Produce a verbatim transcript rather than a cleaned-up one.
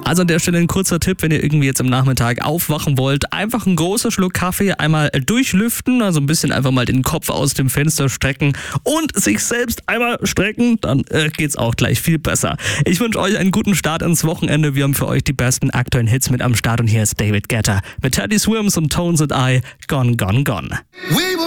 Also an der Stelle ein kurzer Tipp, wenn ihr irgendwie jetzt am Nachmittag aufwachen wollt, einfach einen großen Schluck Kaffee einmal durchlüften, also ein bisschen einfach mal den Kopf aus dem Fenster strecken und sich selbst einmal strecken, dann äh, geht's auch gleich viel besser. Ich wünsche euch einen guten Start ins Wochenende. Wir haben für euch die besten aktuellen Hits mit am Start und hier ist David Guetta mit Teddy Swims und Tones and I, Gone, Gone, Gone.